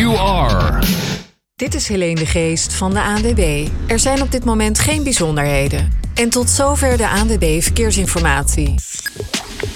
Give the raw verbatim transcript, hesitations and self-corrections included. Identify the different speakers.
Speaker 1: you are.
Speaker 2: Dit is Helene de Geest van de A N W B. Er zijn op dit moment geen bijzonderheden. En tot zover de A N W B Verkeersinformatie.